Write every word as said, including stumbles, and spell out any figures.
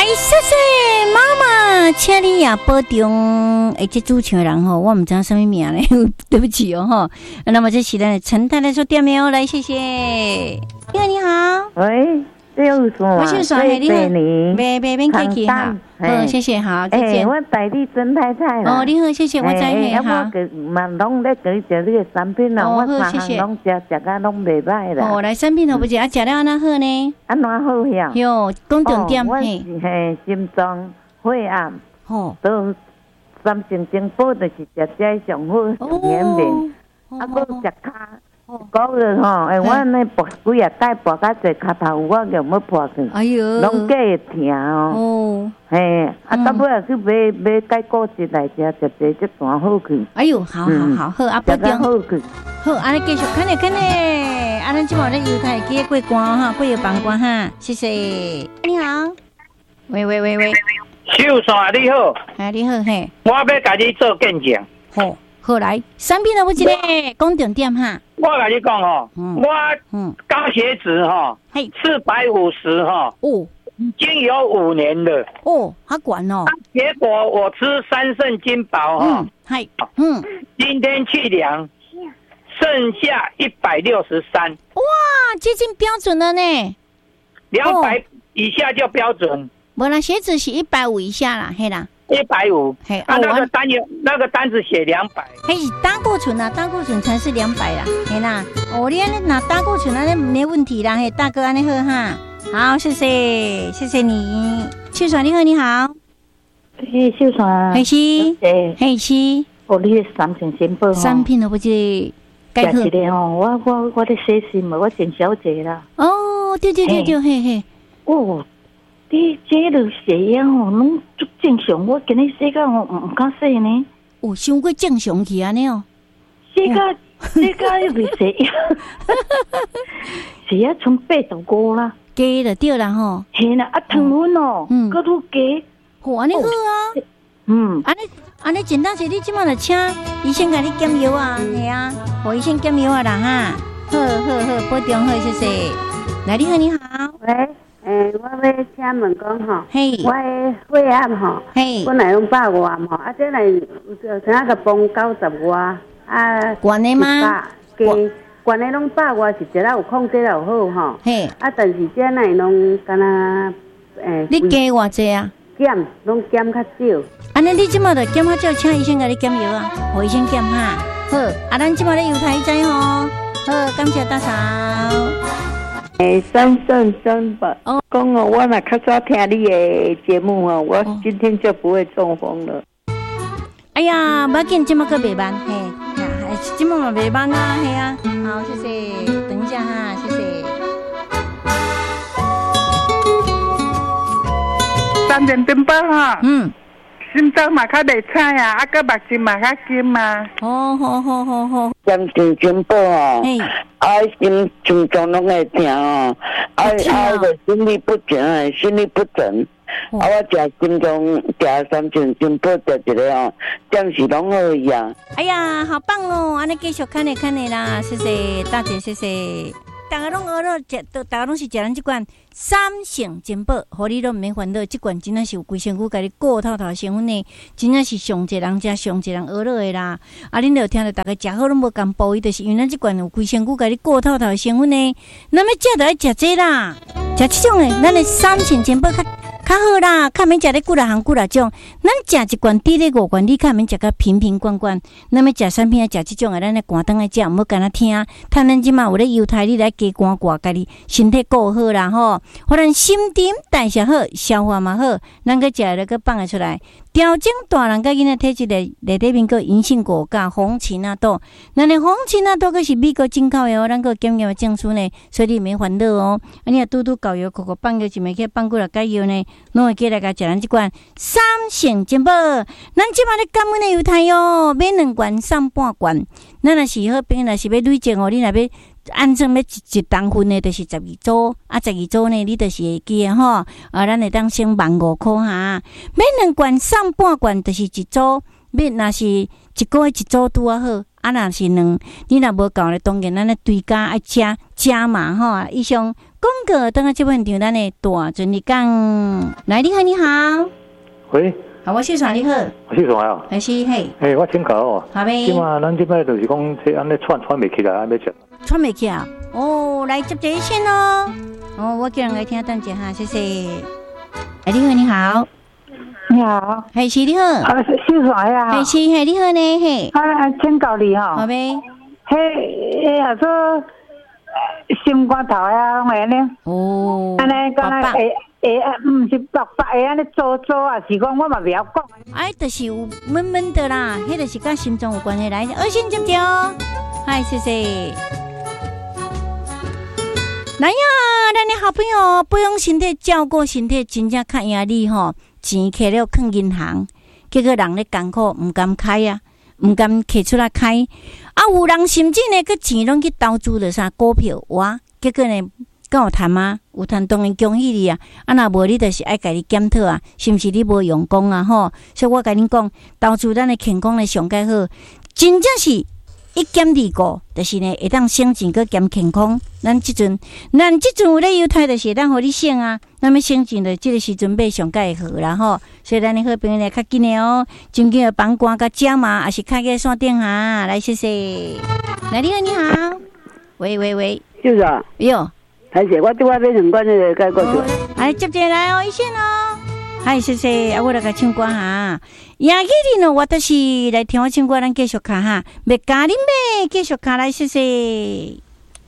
谢谢妈妈，请你也保重。哎，这主唱人吼，我唔知道什么名嘞，对不起哦哈。那么这是咱的陈太太说店名哦，来谢谢。你好，你好。 喂。 我姓孙，嘿，你好，别别别客气哈，好，谢谢，好，再见。 我代理真太太哦，你好，谢谢，我再会哈。 我嘛拢咧给食你个产品啦，我三项拢食，食甲拢袂歹啦。 哦，来产品好不食，啊，食了安那好呢？ 安怎好呀？ 哟，讲重点嘿。我嘿心脏血压，哦，都三成精宝就是食这上好上严明，啊，搁食骹。个月吼，诶，我那拔几啊带拔甲侪骹头，我就要破去， 哎哟， 拢计会疼哦。哦，嘿，啊，到尾啊去买买解果子来食，食这这全好去。 哎哟，好好好好，啊，不中好去。 好，安尼继续，看咧看咧，啊，咱即马咧犹太记过关哈，过夜帮关哈，谢谢。你好，喂喂喂喂， 秀山你好， 哎你好嘿， 我要甲你做见证。 好。好来，产品都不一个，讲重点哈。 我跟你讲哦，嗯、我嗯高血脂哈，四百五十哈，哦，已经有五年了。 哦，好管哦。 结果我吃三圣金宝哈， 嗨、嗯，嗯， 今天去量，剩下一百六十三。 哇，接近标准了呢。 两百以下就标准。 我那血脂是一百五以下啦，嘿啦。 一百五，嘿，啊，那个单有那个单子写两百， 嘿，胆固醇啊，胆固醇才是两百啦，嘿啦，哦，你安尼拿胆固醇安尼没问题啦，嘿，大哥安尼好哈，好，谢谢，谢谢你，秀传你好，你好， 嘿，秀传， 嘿是，嘿是， 哦，你的三成新宝， 产品都不知， 该好，个哦，我我我咧写信嘛，我简小姐啦， 哦，对对对对，嘿嘿， 哦。你这个血压吼，拢足正常。我今日洗到吼唔唔敢洗呢。 哦，伤过正常去安尼哦。 洗到洗到又袂血压，血压从八十五啦。 加了对啦吼。 嘿啦，啊糖分哦，嗯，搁愈加。 好安尼好啊。嗯，安尼安尼简单些，你即马就请医生甲你减药啊，系啊，互医生减药啊啦哈。好好好，保重好，谢谢。来，你好，你好。 喂。诶，我要请问讲吼，我血压吼，本来拢百外吼，啊，这来就像个崩九十外，啊， 悬的吗？ 加悬的拢百外，是食了有控制了好吼。嘿，啊，但是这来拢敢若诶， 你加偌济啊？ 减，拢减较少。 安尼你即马就减较少，请医生甲你减药啊，互医生减哈。好，啊，咱即马咧犹太知吼，好，感谢大嫂。 诶，三圣三宝，讲哦，我若较早听你的节目哦，我今天就不会中风了。 哎呀，不要紧，今麦个袂慢，嘿，今麦嘛袂慢啊，嘿啊，好，谢谢，等一下哈，谢谢。 三点钟半哈， 嗯， 心脏嘛较袂彩啊，啊个目睛嘛较金啊。 好好好好好。 三点钟半哦，啊心心脏拢会疼哦，啊啊个心律不整，心律不整。啊，我食心脏食三点钟半食一个哦，暂时拢好呀。 哎呀，好棒哦！安尼继续看咧看咧啦，谢谢大姐，谢谢。大家拢学了食，大家拢是食咱即款三成金宝，互你都毋免烦恼。即款真正是有规身躯，甲你顾透透成分呢，真正是上一人食上一人学落的啦。啊，恁著听着，大家食好拢无共步，伊就是因为咱即款有规身躯，甲你顾透透的成分呢。那么食着爱食这啦，食即种的，咱的三成金宝较较好啦，较免食咧几若项几若种。咱食一罐滴咧五罐，你较免食甲瓶瓶罐罐。那么食产品啊，食即种的，咱咧寒顿来食，毋好干那听。趁咱即马有咧犹太，你来加寒挂，家己身体顾好啦吼。互咱心沉代谢好，消化嘛好，咱个食了个放会出来。调整大人甲囡仔体质的内底面个银杏果甲红芩啊豆，咱的红芩啊豆个是美国进口的哦，咱个检验的证书呢，所以你免烦恼哦。啊，你若拄拄搞药，口口放药一枚去放几落解药呢，拢会记来甲食咱即罐三成金宝。咱即马咧感恩的犹太哟，买两罐送半罐。咱若是好兵，若是要累积哦，你若要。按算要一一当份的，就是十二组，啊，十二组呢，你就是会记的吼。啊，咱会当省万五块哈。买两罐送半罐，就是一组。买若是一个月一组拄啊好。啊，若是两，你若无够咧，当然咱咧追加爱加加嘛吼。以上广告等下这问题，咱的大准你讲，来，你好，你好， 喂， 好，我谢爽，你好， 我谢爽啊， 还是嘿， 嘿，我请教哦， 好呗， 即嘛，咱即摆就是讲，这安尼喘喘袂起来，安尼怎？ 喘袂起啊？哦，来接这一线哦，哦，我叫人来听等一下哈，谢谢。哎，你好，你好。 你好， 系是你好， 啊，秀爽呀， 系是系你好呢，嘿， 啊，请教你吼， 好呗， 嘿，迄啊说心肝头呀，安尼， 哦， 安尼讲咧，会会，唔是白白会安尼做做啊，是讲我嘛袂晓讲， 哎，就是有闷闷的啦，迄就是跟心脏有关系来，二线接接哦，嗨，谢谢。来呀，咱的好朋友不用身体照顾身体，真正较压力吼，钱摕了放银行，结果人咧艰苦，唔敢开啊，唔敢摕出来开。啊，有人甚至呢，佮钱拢去投资着啥股票哇，结果呢，敢有赚吗？有赚当然恭喜你啊！啊，若无你就是爱家己检讨啊，是毋是你无用功啊？吼，所以我甲恁讲，投资咱的健康咧上介好，真正是。一减二个，就是呢，会当省钱佮减健康。咱即阵，咱即阵有咧优待，就是当互你省啊。那么省钱的即个时阵买上介好啦吼。所以咱的好朋友呢，较紧的哦，真紧的帮关甲加码，也是开个线顶哈。来，谢谢。来，你好，你好。喂喂喂， 就是啊。 哟， 还是我对我买两罐那个该过去。 来接进来哦，一线哦。嗨，谢谢，啊，我来甲唱歌哈。也记得呢，我都是来听我唱歌，咱继续看哈。要加恁咩？继续看来，谢谢。